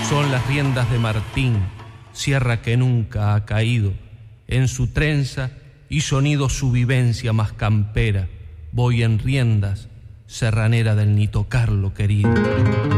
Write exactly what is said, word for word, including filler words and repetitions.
Son las riendas de Martín, sierra que nunca ha caído. En su trenza y sonido su vivencia más campera. Voy en riendas, serranera del Nito Carlo querido.